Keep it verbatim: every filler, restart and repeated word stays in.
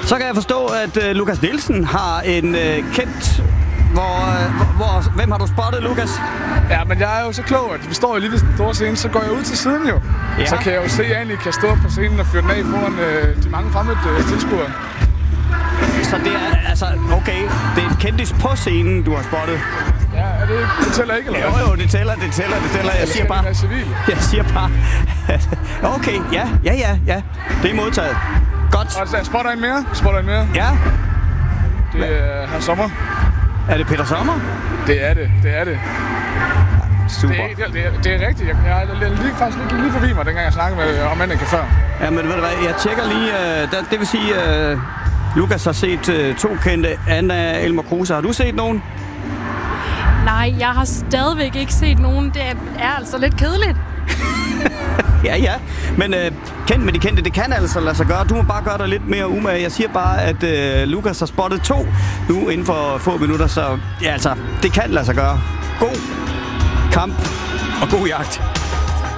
Så kan jeg forstå, at uh, Lukas Nielsen har en uh, kendt... Hvor, uh, hvor, hvem har du spottet, Lukas? Ja, men jeg er jo så klog, at vi står jo lige ved den store scene, så går jeg ud til siden jo. Ja. Så kan jeg jo se, at jeg egentlig kan stå på scenen og fyre den af foran uh, de mange fremmede uh, tilskuere. Så det er altså, okay, det er en kendis på scenen, du har spottet? Ja, er det, det tæller ikke, eller hvad? Jo, jo, det tæller, det tæller, det tæller. Jeg siger bare... Jeg siger bare... Okay, ja, ja, ja, ja. Det er modtaget. Godt. Og så spotter en mere. Spotter en mere. Ja. Det er Herr Sommer. Er det Peter Sommer? Det er det, det er det. Super. Det er, det er, det er rigtigt. Jeg, jeg er lige, faktisk lige, lige forbi mig, dengang jeg snakkede med om Anneke før. Ja, men ved du hvad, jeg tjekker lige... Uh, der, det vil sige, uh, Lukas har set uh, to kendte. Anna Elmer Kruse. Har du set nogen? Nej, jeg har stadigvæk ikke set nogen. Det er altså lidt kedeligt. Ja, ja. Men øh, kendt med de kendte, det kan altså lade sig gøre. Du må bare gøre dig lidt mere umage. Jeg siger bare, at øh, Lukas har spottet to nu inden for få minutter. Så ja, altså, det kan lade sig gøre. God kamp og god jagt.